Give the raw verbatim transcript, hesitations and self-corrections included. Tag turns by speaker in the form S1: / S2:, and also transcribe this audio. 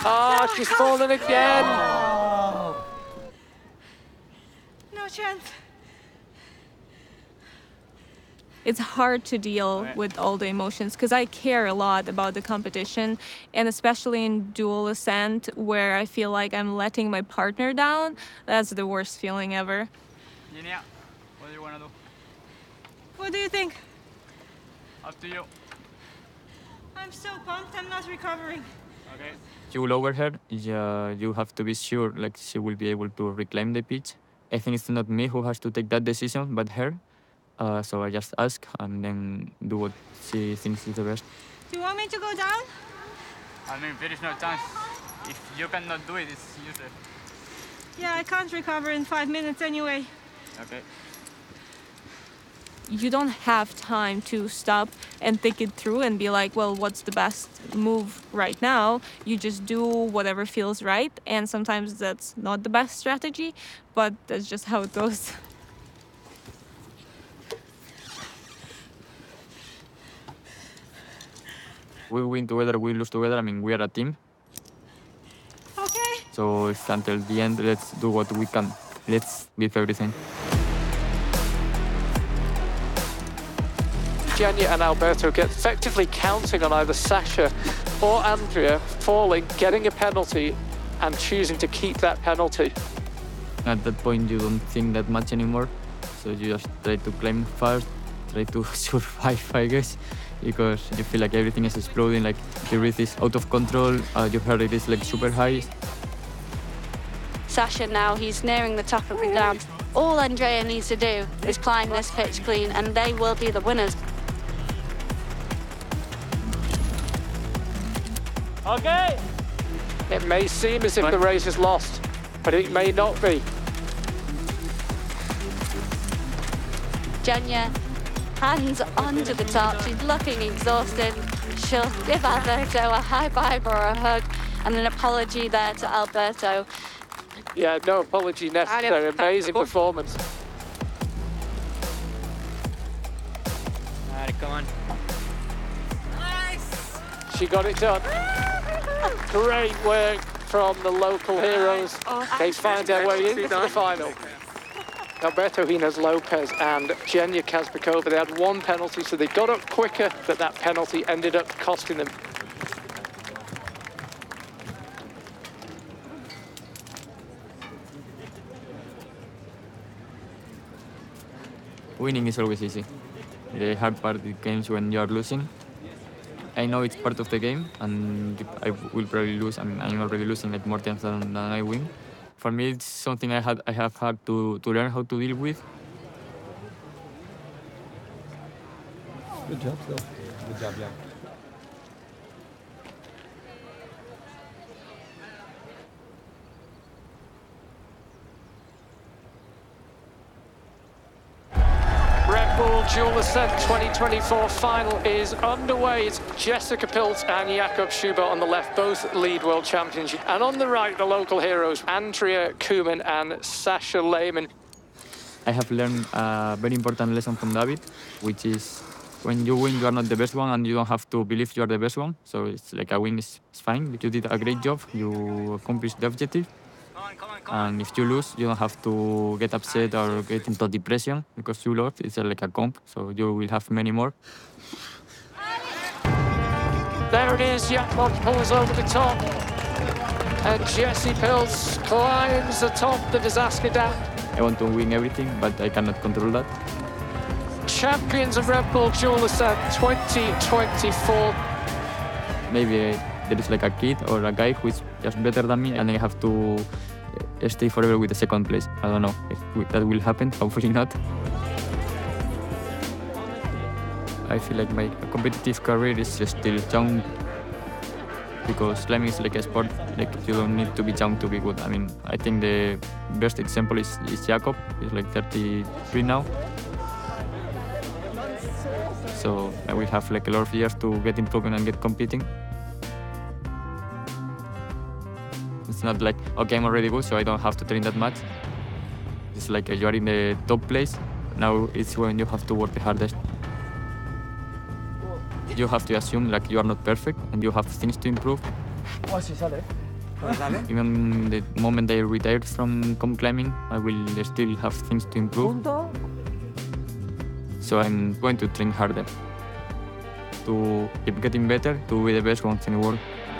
S1: Oh, she's fallen again.
S2: No chance.
S3: It's hard to deal with all the emotions because I care a lot about the competition, and especially in dual ascent where I feel like I'm letting my partner down. That's the worst feeling ever.
S4: Linnea, what do you want to do?
S2: What do you think?
S4: Up to you.
S2: I'm so pumped, I'm not recovering.
S4: Okay.
S5: You lower her, uh, you have to be sure like she will be able to reclaim the pitch. I think it's not me who has to take that decision, but her. Uh, so I just ask and then do what she thinks is the best.
S2: Do you want me to go down?
S4: I mean, there is no chance. If you cannot do it, it's useless.
S2: Yeah, I can't recover in five minutes anyway.
S4: Okay.
S3: You don't have time to stop and think it through and be like, well, what's the best move right now? You just do whatever feels right, and sometimes that's not the best strategy, but that's just how it goes.
S5: We win together, we lose together. I mean, we are a team.
S2: Okay.
S5: So it's until the end, let's do what we can. Let's give everything.
S1: Jenya and Alberto get effectively counting on either Sasha or Andrea falling, getting a penalty, and choosing to keep that penalty.
S5: At that point, you don't think that much anymore. So you just try to climb fast, try to survive, I guess, because you feel like everything is exploding, like the breath is out of control, uh, your heart rate is like super high.
S6: Sasha now, he's nearing the top of the dam. All Andrea needs to do is climb this pitch clean and they will be the winners.
S1: Okay. It may seem as if the race is lost, but it may not be.
S6: Jenya, hands onto the top. She's looking exhausted. She'll give Alberto a high five or a hug and an apology there to Alberto.
S1: Yeah, no apology necessary. Amazing performance.
S4: All right, come on.
S2: Nice.
S1: She got it done. Great work from the local heroes. They find their way into the final. Alberto Hines Lopez and Jenya Kazbekova, they had one penalty, so they got up quicker, but that penalty ended up costing them.
S5: Winning is always easy. The hard part is games when you are losing. I know it's part of the game, and I will probably lose. I mean, I'm already losing like more times than, than I win. For me, it's something I had I have had to, to learn how to deal with.
S7: Good job, though. Good job, yeah.
S1: Red Bull Dual Ascent twenty twenty-four final is underway. It's Jessica Pilz and Jakob Schubert on the left, both lead world champions. And on the right, the local heroes, Andrea Kuman and Sasha Lehmann.
S5: I have learned a very important lesson from David, which is when you win, you are not the best one, and you don't have to believe you are the best one. So it's like a win is it's fine. You did a great job. You accomplished the objective. And if you lose, you don't have to get upset or get into depression because you lost. It's like a comp, so you will have many more.
S1: There it is, Jakob pulls over the top. And Jessie Pilz climbs the top of the disaster dam.
S5: I want to win everything, but I cannot control that.
S1: Champions of Red Bull Dual Ascent twenty twenty-four.
S5: Maybe there is like a kid or a guy who is just better than me, and I have to stay forever with the second place. I don't know if that will happen, hopefully not. I feel like my competitive career is still young because climbing is like a sport, like you don't need to be young to be good. I mean, I think the best example is, is Jakob. He's like thirty-three now. So I will have like a lot of years to get improving and get competing. It's not like, okay, I'm already good, so I don't have to train that much. It's like you are in the top place. Now it's when you have to work the hardest. You have to assume like you are not perfect and you have things to improve. Even the moment I retire from comp climbing, I will still have things to improve. So I'm going to train harder to keep getting better, to be the best ones in the world.